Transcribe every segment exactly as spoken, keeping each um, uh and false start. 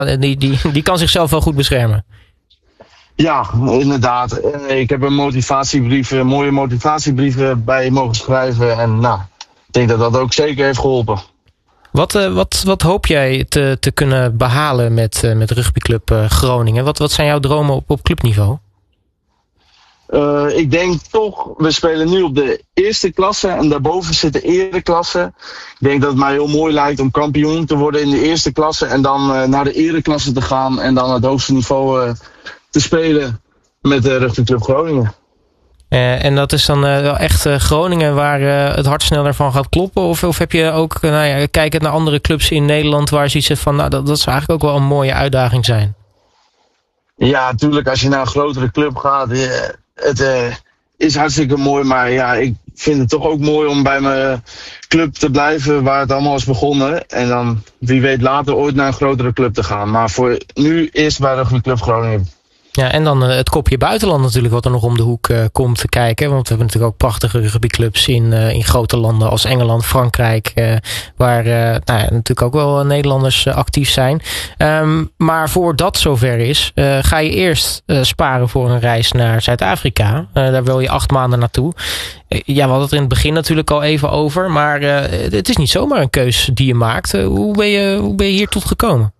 Die, die, die kan zichzelf wel goed beschermen. Ja, inderdaad. Ik heb een motivatiebrief, een mooie motivatiebrieven bij mogen schrijven. En nou, ik denk dat dat ook zeker heeft geholpen. Wat, uh, wat, wat hoop jij te, te kunnen behalen met, uh, met rugbyclub uh, Groningen? Wat, wat zijn jouw dromen op, op clubniveau? Uh, ik denk toch, we spelen nu op de eerste klasse en daarboven zit de ereklasse. Ik denk dat het mij heel mooi lijkt om kampioen te worden in de eerste klasse en dan uh, naar de ereklasse te gaan en dan het hoogste niveau uh, te spelen met de rugbyclub Groningen. Uh, en dat is dan uh, wel echt uh, Groningen waar uh, het hart sneller van gaat kloppen? Of, of heb je ook, uh, nou ja, kijkend naar andere clubs in Nederland waar je zoiets zegt van, nou, dat, dat zou eigenlijk ook wel een mooie uitdaging zijn? Ja, natuurlijk, als je naar een grotere club gaat, uh, het uh, is hartstikke mooi. Maar ja, ik vind het toch ook mooi om bij mijn club te blijven waar het allemaal is begonnen. En dan wie weet later ooit naar een grotere club te gaan. Maar voor nu eerst bij rugbyclub Groningen. Ja, en dan uh, het kopje buitenland natuurlijk wat er nog om de hoek uh, komt te kijken. Want we hebben natuurlijk ook prachtige rugbyclubs in, uh, in grote landen als Engeland, Frankrijk. Uh, waar uh, nou ja, natuurlijk ook wel Nederlanders uh, actief zijn. Um, maar voordat zover is, uh, ga je eerst uh, sparen voor een reis naar Zuid-Afrika. Uh, daar wil je acht maanden naartoe. Uh, ja, we hadden het er in het begin natuurlijk al even over. Maar uh, het is niet zomaar een keus die je maakt. Uh, hoe, ben je, hoe ben je hier tot gekomen?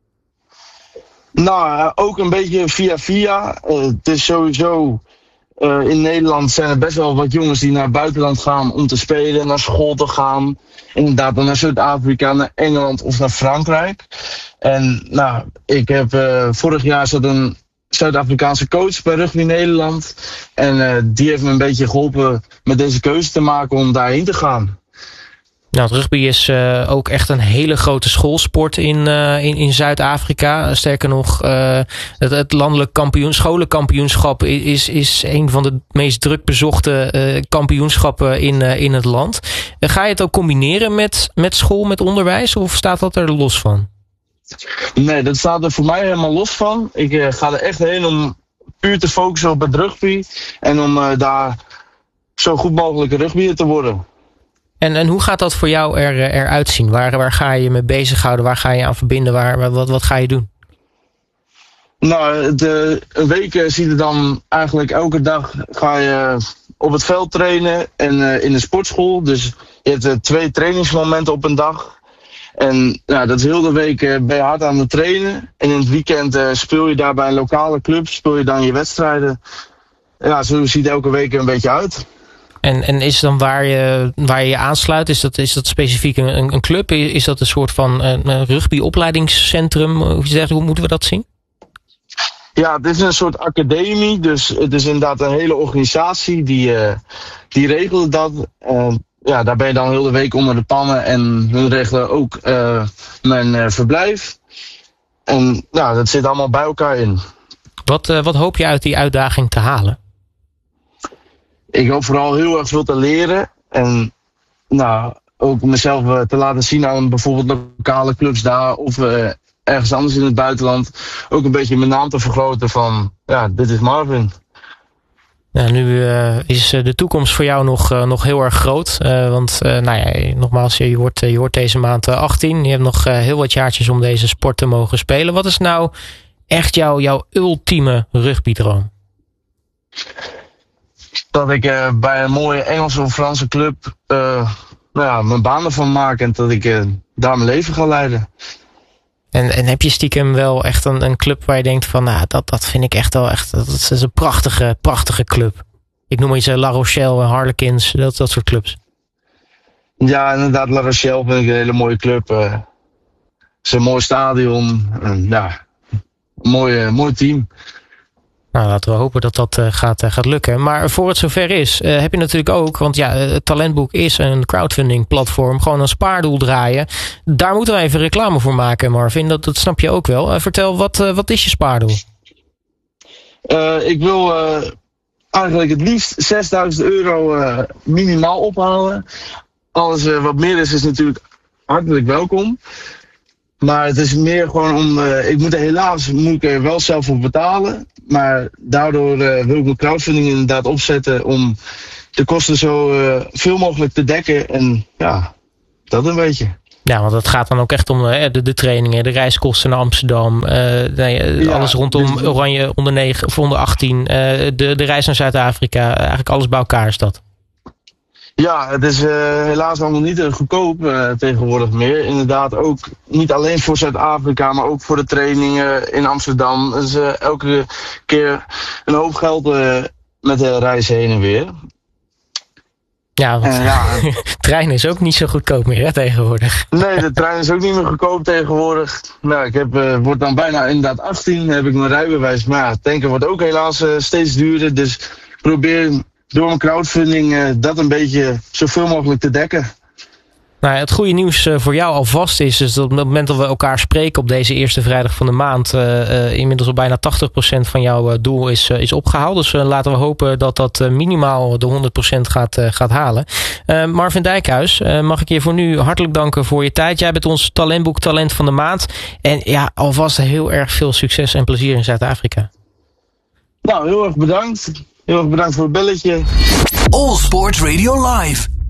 Nou, ook een beetje via via. Uh, het is sowieso, uh, in Nederland zijn er best wel wat jongens die naar het buitenland gaan om te spelen, naar school te gaan. Inderdaad, dan naar Zuid-Afrika, naar Engeland of naar Frankrijk. En nou, ik heb uh, vorig jaar zat een Zuid-Afrikaanse coach bij Rugby Nederland. En uh, die heeft me een beetje geholpen met deze keuze te maken om daarheen te gaan. Nou, het rugby is uh, ook echt een hele grote schoolsport in, uh, in, in Zuid-Afrika. Sterker nog, uh, het, het landelijk kampioen, scholenkampioenschap is, is een van de meest druk bezochte uh, kampioenschappen in, uh, in het land. Uh, ga je het ook combineren met, met school, met onderwijs, of staat dat er los van? Nee, dat staat er voor mij helemaal los van. Ik uh, ga er echt heen om puur te focussen op het rugby en om uh, daar zo goed mogelijk rugbyer te worden. En, en hoe gaat dat voor jou er, eruit zien? Waar, waar ga je je mee bezighouden? Waar ga je aan verbinden? Waar, wat, wat ga je doen? Nou, de, een week ziet er dan eigenlijk elke dag ga je op het veld trainen en uh, in de sportschool. Dus je hebt uh, twee trainingsmomenten op een dag. En nou, dat is heel de week uh, ben je hard aan het trainen. En in het weekend uh, speel je daar bij een lokale club, speel je dan je wedstrijden. Ja, zo ziet elke week er een beetje uit. En, en is dan waar je waar je, je aansluit, is dat, is dat specifiek een, een club? Is dat een soort van een rugbyopleidingscentrum? Hoe zegt, hoe moeten we dat zien? Ja, het is een soort academie. Dus het is inderdaad een hele organisatie die, uh, die regelt dat. Uh, ja, daar ben je dan heel de week onder de pannen. En hun regelen ook uh, mijn uh, verblijf. En ja, dat zit allemaal bij elkaar in. Wat, uh, wat hoop je uit die uitdaging te halen? Ik hoop vooral heel erg veel te leren. En nou, ook mezelf te laten zien aan bijvoorbeeld lokale clubs daar. Of uh, ergens anders in het buitenland. Ook een beetje mijn naam te vergroten van, ja, dit is Marvin. Ja, nu uh, is de toekomst voor jou nog, uh, nog heel erg groot. Uh, want uh, nou ja, nogmaals, je wordt, je wordt deze maand achttien. Je hebt nog uh, heel wat jaartjes om deze sport te mogen spelen. Wat is nou echt jouw, jouw ultieme rugbydroom? Dat ik uh, bij een mooie Engelse of Franse club uh, nou ja, mijn baan ervan maak en dat ik uh, daar mijn leven ga leiden. En, en heb je stiekem wel echt een, een club waar je denkt van, nou, dat, dat vind ik echt wel echt, dat is een prachtige, prachtige club. Ik noem maar iets uh, La Rochelle, Harlequins, dat, dat soort clubs. Ja, inderdaad, La Rochelle vind ik een hele mooie club. Uh, het is een mooi stadion. Uh, ja, een mooi, uh, mooi team. Nou, laten we hopen dat dat uh, gaat, uh, gaat lukken. Maar voor het zover is, uh, heb je natuurlijk ook, want ja, het Talentboek is een crowdfunding platform, gewoon een spaardoel draaien. Daar moeten we even reclame voor maken, Marvin. Dat, dat snap je ook wel. Uh, vertel, wat, uh, wat is je spaardoel? Uh, ik wil uh, eigenlijk het liefst zesduizend euro uh, minimaal ophalen. Alles uh, wat meer is, is natuurlijk hartelijk welkom. Maar het is meer gewoon om, uh, ik moet er helaas moet ik er wel zelf voor betalen. Maar daardoor uh, wil ik mijn crowdfunding inderdaad opzetten om de kosten zo uh, veel mogelijk te dekken. En ja, dat een beetje. Ja, want het gaat dan ook echt om uh, de, de trainingen, de reiskosten naar Amsterdam. Uh, nee, ja, alles rondom dus, Oranje onder negen of onder achttien. Uh, de, de reis naar Zuid-Afrika. Eigenlijk alles bij elkaar is dat. Ja, het is uh, helaas allemaal niet uh, goedkoop uh, tegenwoordig meer. Inderdaad ook niet alleen voor Zuid-Afrika, maar ook voor de trainingen in Amsterdam. Dus uh, elke keer een hoop geld uh, met de reis heen en weer. Ja, want uh, ja, trein is ook niet zo goedkoop meer hè, tegenwoordig. Nee, de trein is ook niet meer goedkoop tegenwoordig. Nou, ik heb, uh, word dan bijna inderdaad achttien, heb ik mijn rijbewijs. Maar ja, tanken wordt ook helaas uh, steeds duurder. Dus ik probeer door mijn crowdfunding uh, dat een beetje zoveel mogelijk te dekken. Nou, het goede nieuws uh, voor jou alvast is, is dat op het moment dat we elkaar spreken op deze eerste vrijdag van de maand, uh, uh, inmiddels al bijna tachtig procent van jouw uh, doel is, uh, is opgehaald. Dus uh, laten we hopen dat dat uh, minimaal de honderd procent gaat, uh, gaat halen. Uh, Marvin Dijkhuis, uh, mag ik je voor nu hartelijk danken voor je tijd. Jij bent ons talentboek Talent van de Maand. En ja, alvast heel erg veel succes en plezier in Zuid-Afrika. Nou, heel erg bedankt. Heel erg bedankt voor het belletje. All Sports Radio Live.